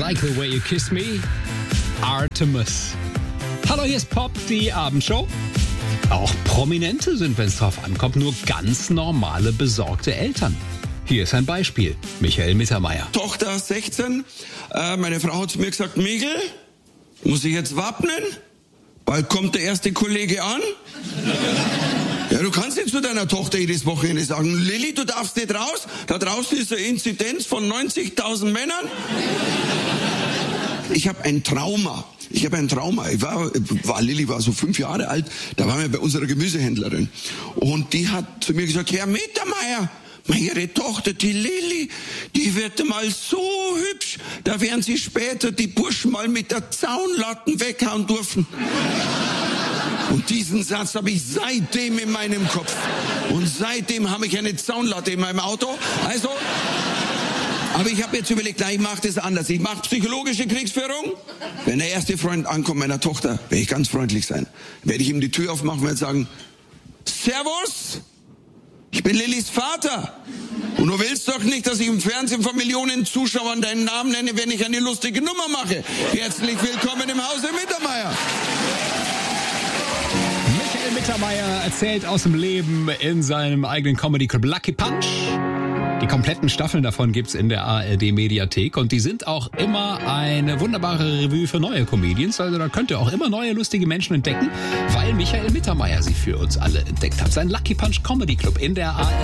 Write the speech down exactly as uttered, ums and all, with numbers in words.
Like the Way You Kiss Me, Artemis. Hallo, hier ist Pop, die Abendshow. Auch Prominente sind, wenn es drauf ankommt, nur ganz normale, besorgte Eltern. Hier ist ein Beispiel. Michael Mittermeier. Tochter sechzehn, äh, meine Frau hat zu mir gesagt, Michel, muss ich jetzt wappnen? Bald kommt der erste Kollege an. Ja, du kannst nicht zu deiner Tochter jedes Wochenende sagen, Lilly, du darfst nicht raus. Da draußen ist eine Inzidenz von neunzigtausend Männern. Ich habe ein Trauma. Ich habe ein Trauma. Ich war, war, Lilly war so fünf Jahre alt, da waren wir bei unserer Gemüsehändlerin. Und die hat zu mir gesagt, Herr Mittermeier, ihre Tochter, die Lilly, die wird mal so hübsch, da werden sie später die Burschen mal mit der Zaunlatten weghauen dürfen. Und diesen Satz habe ich seitdem in meinem Kopf. Und seitdem habe ich eine Zaunlatte in meinem Auto. Also, aber ich habe jetzt überlegt, na, ich mache das anders. Ich mache psychologische Kriegsführung. Wenn der erste Freund ankommt, meiner Tochter, werde ich ganz freundlich sein. Werde ich ihm die Tür aufmachen und werde sagen, Servus, ich bin Lillys Vater. Und du willst doch nicht, dass ich im Fernsehen von Millionen Zuschauern deinen Namen nenne, wenn ich eine lustige Nummer mache. Herzlich willkommen im Hause Mittermeier. Michael Mittermeier erzählt aus dem Leben in seinem eigenen Comedy Club Lucky Punch. Die kompletten Staffeln davon gibt's in der A R D-Mediathek und die sind auch immer eine wunderbare Revue für neue Comedians. Also da könnt ihr auch immer neue lustige Menschen entdecken, weil Michael Mittermeier sie für uns alle entdeckt hat. Sein Lucky Punch Comedy Club in der A R D.